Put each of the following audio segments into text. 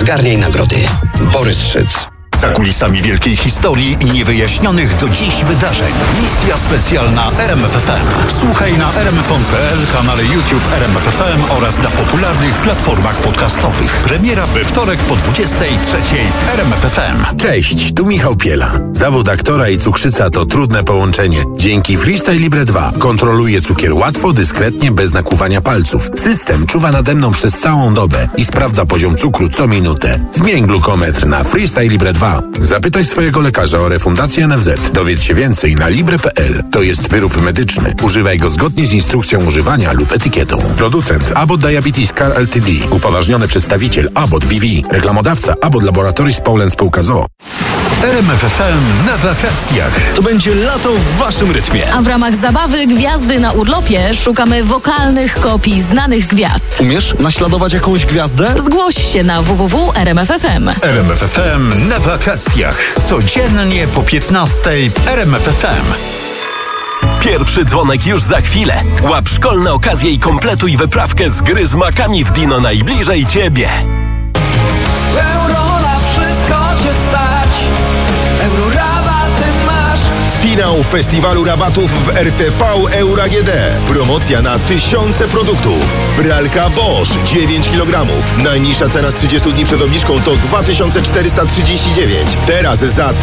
Zgarniaj nagrody. Borys Szyc. Za kulisami wielkiej historii i niewyjaśnionych do dziś wydarzeń. Misja specjalna RMFFM. Słuchaj na rmfon.pl, kanale YouTube RMFFM oraz na popularnych platformach podcastowych. Premiera we wtorek po 23:00 w RMFFM. Cześć, tu Michał Piela. Zawód aktora i cukrzyca to trudne połączenie. Dzięki Freestyle Libre 2 kontroluję cukier łatwo, dyskretnie, bez nakłuwania palców. System czuwa nade mną przez całą dobę i sprawdza poziom cukru co minutę. Zmień glukometr na Freestyle Libre 2. Zapytaj swojego lekarza o refundację NFZ. Dowiedz się więcej na libre.pl. To jest wyrób medyczny. Używaj go zgodnie z instrukcją używania lub etykietą. Producent Abbott Diabetes Care Ltd. Upoważniony przedstawiciel Abbott BV. Reklamodawca Abbott Laboratories Poland Spółka z o.o. RMFFM na wakacjach. To będzie lato w waszym rytmie. A w ramach zabawy Gwiazdy na urlopie szukamy wokalnych kopii znanych gwiazd. Umiesz naśladować jakąś gwiazdę? Zgłoś się na www.rmf.fm. RMFFM na wakacjach. Codziennie po 15:00 w RMFFM. Pierwszy dzwonek już za chwilę. Łap szkolne okazje i kompletuj wyprawkę z gry z makami w Dino najbliżej ciebie. Euro na wszystko cię stać. Euro rabaty masz. Finał festiwalu rabatów w RTV Euro AGD. Promocja na tysiące produktów. Pralka Bosch 9 kg. Najniższa cena z 30 dni przed obniżką to 2439. Teraz za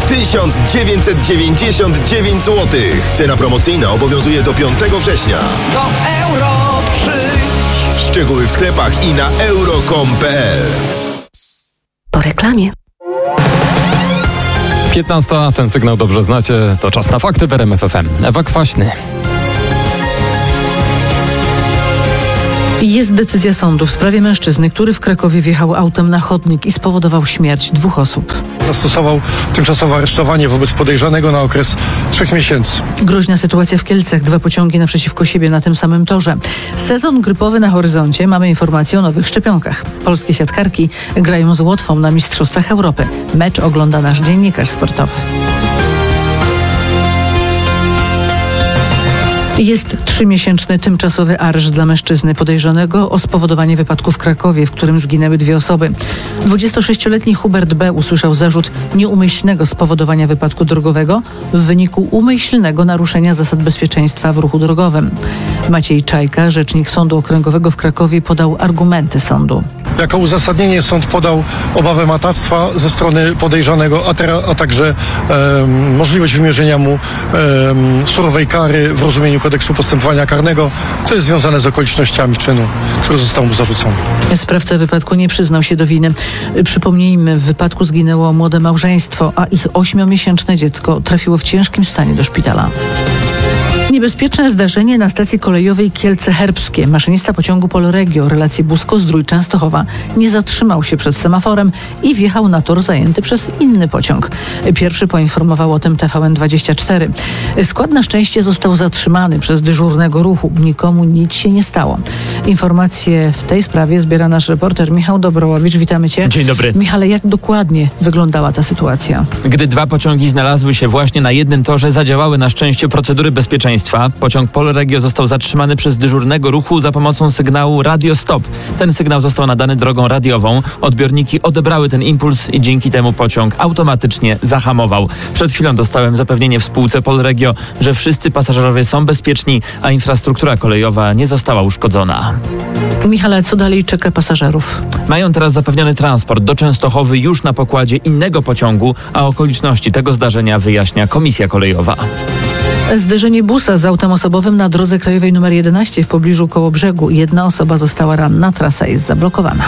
1999 zł. Cena promocyjna obowiązuje do 5 września. Do euro przyjdź. Szczegóły w sklepach i na euro.com.pl. Po reklamie. 15, ten sygnał dobrze znacie, to czas na fakty w RMF FM. Ewa Kwaśny. Jest decyzja sądu w sprawie mężczyzny, który w Krakowie wjechał autem na chodnik i spowodował śmierć 2 osób. Zastosował tymczasowe aresztowanie wobec podejrzanego na okres 3 miesięcy. Groźna sytuacja w Kielcach. 2 pociągi naprzeciwko siebie na tym samym torze. Sezon grypowy na horyzoncie. Mamy informacje o nowych szczepionkach. Polskie siatkarki grają z Łotwą na Mistrzostwach Europy. Mecz ogląda nasz dziennikarz sportowy. Jest 3-miesięczny tymczasowy areszt dla mężczyzny podejrzanego o spowodowanie wypadku w Krakowie, w którym zginęły 2 osoby. 26-letni Hubert B. usłyszał zarzut nieumyślnego spowodowania wypadku drogowego w wyniku umyślnego naruszenia zasad bezpieczeństwa w ruchu drogowym. Maciej Czajka, rzecznik Sądu Okręgowego w Krakowie, podał argumenty sądu. Jako uzasadnienie sąd podał obawę matactwa ze strony podejrzanego, a także możliwość wymierzenia mu surowej kary w rozumieniu kodeksu postępowania karnego, co jest związane z okolicznościami czynu, który został mu zarzucony. Sprawca wypadku nie przyznał się do winy. Przypomnijmy, w wypadku zginęło młode małżeństwo, a ich 8-miesięczne dziecko trafiło w ciężkim stanie do szpitala. Niebezpieczne zdarzenie na stacji kolejowej Kielce-Herbskie. Maszynista pociągu Polregio relacji Busko-Zdrój Częstochowa nie zatrzymał się przed semaforem i wjechał na tor zajęty przez inny pociąg. Pierwszy poinformował o tym TVN24. Skład na szczęście został zatrzymany przez dyżurnego ruchu. Nikomu nic się nie stało. Informacje w tej sprawie zbiera nasz reporter Michał Dobrołowicz. Witamy Cię. Dzień dobry. Michale, jak dokładnie wyglądała ta sytuacja? Gdy 2 pociągi znalazły się właśnie na jednym torze, zadziałały na szczęście procedury bezpieczeństwa. Pociąg Polregio został zatrzymany przez dyżurnego ruchu za pomocą sygnału Radio Stop. Ten sygnał został nadany drogą radiową. Odbiorniki odebrały ten impuls i dzięki temu pociąg automatycznie zahamował. Przed chwilą dostałem zapewnienie w spółce Polregio, że wszyscy pasażerowie są bezpieczni, a infrastruktura kolejowa nie została uszkodzona. Michale, co dalej czeka pasażerów? Mają teraz zapewniony transport do Częstochowy już na pokładzie innego pociągu, a okoliczności tego zdarzenia wyjaśnia Komisja Kolejowa. Zderzenie busa z autem osobowym na drodze krajowej nr 11 w pobliżu Kołobrzegu. 1 osoba została ranna, trasa jest zablokowana.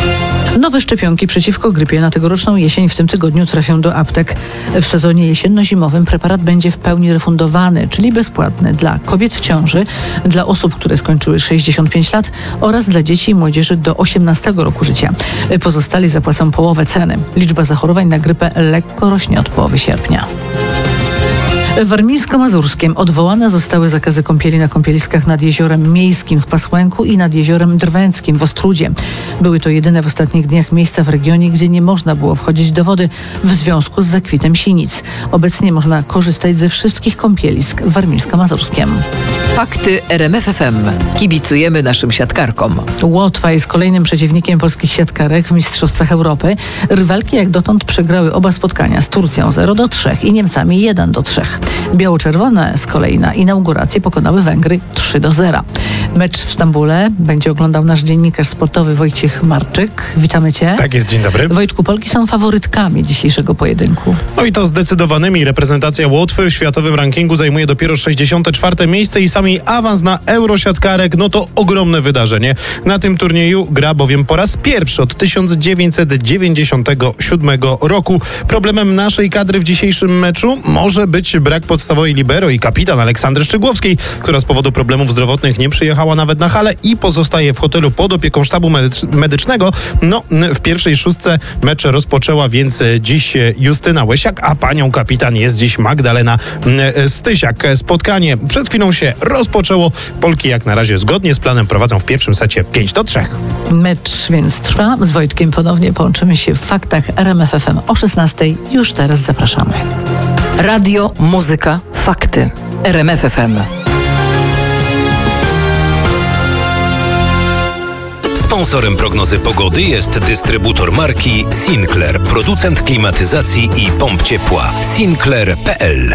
Nowe szczepionki przeciwko grypie na tegoroczną jesień w tym tygodniu trafią do aptek. W sezonie jesienno-zimowym preparat będzie w pełni refundowany, czyli bezpłatny dla kobiet w ciąży, dla osób, które skończyły 65 lat oraz dla dzieci i młodzieży do 18 roku życia. Pozostali zapłacą połowę ceny. Liczba zachorowań na grypę lekko rośnie od połowy sierpnia. W Warmińsko-Mazurskiem odwołane zostały zakazy kąpieli na kąpieliskach nad Jeziorem Miejskim w Pasłęku i nad Jeziorem Drwęckim w Ostrudzie. Były to jedyne w ostatnich dniach miejsca w regionie, gdzie nie można było wchodzić do wody w związku z zakwitem sinic. Obecnie można korzystać ze wszystkich kąpielisk w Warmińsko-Mazurskiem. Fakty RMF FM. Kibicujemy naszym siatkarkom. Łotwa jest kolejnym przeciwnikiem polskich siatkarek w Mistrzostwach Europy. Rywalki jak dotąd przegrały oba spotkania z Turcją 0-3 i Niemcami 1-3. Biało-czerwone z kolei na inaugurację pokonały Węgry 3-0. Mecz w Stambule będzie oglądał nasz dziennikarz sportowy Wojciech Marczyk. Witamy Cię. Tak jest, dzień dobry. Wojtku, Polki są faworytkami dzisiejszego pojedynku. No i to zdecydowanymi. Reprezentacja Łotwy w światowym rankingu zajmuje dopiero 64. miejsce i sami awans na Eurosiatkarek, no to ogromne wydarzenie. Na tym turnieju gra bowiem po raz pierwszy od 1997 roku. Problemem naszej kadry w dzisiejszym meczu może być brak podstawowej libero i kapitan Aleksandry Szczygłowskiej, która z powodu problemów zdrowotnych nie przyjechała nawet na halę i pozostaje w hotelu pod opieką sztabu medycznego. No, w pierwszej szóstce mecz rozpoczęła więc dziś Justyna Łesiak, a panią kapitan jest dziś Magdalena Stysiak. Spotkanie przed chwilą się rozpoczęło. Polki jak na razie zgodnie z planem prowadzą w pierwszym secie 5-3. Mecz więc trwa. Z Wojtkiem ponownie połączymy się w Faktach RMF FM o 16:00. Już teraz zapraszamy. Radio, muzyka, fakty. RMF FM. Sponsorem prognozy pogody jest dystrybutor marki Sinclair, producent klimatyzacji i pomp ciepła. Sinclair.pl.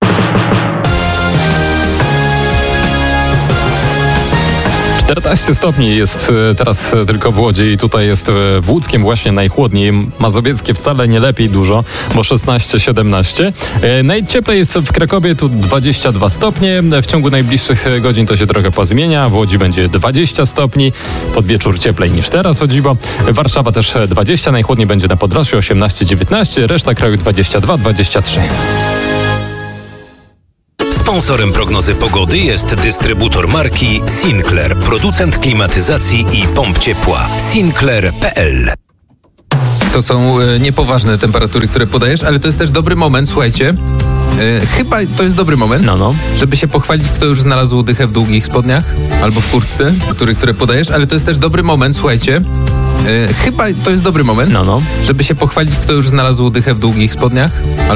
14 stopni jest teraz tylko w Łodzi i tutaj jest w Łódzkiem właśnie najchłodniej. Mazowieckie wcale nie lepiej dużo, bo 16-17. Najcieplej jest w Krakowie, tu 22 stopnie. W ciągu najbliższych godzin to się trochę pozmienia. W Łodzi będzie 20 stopni. Pod wieczór cieplej niż teraz, o dziwo. Warszawa też 20, najchłodniej będzie na Podlasiu 18-19, reszta kraju 22-23. Sponsorem prognozy pogody jest dystrybutor marki Sinclair, producent klimatyzacji i pomp ciepła. Sinclair.pl. To są niepoważne temperatury, które podajesz, ale to jest też dobry moment, słuchajcie. Chyba to jest dobry moment, żeby się pochwalić, kto już znalazł dychę w długich spodniach albo w kurtce, które podajesz, ale to jest też dobry moment, słuchajcie. Chyba to jest dobry moment, żeby się pochwalić, kto już znalazł dychę w długich spodniach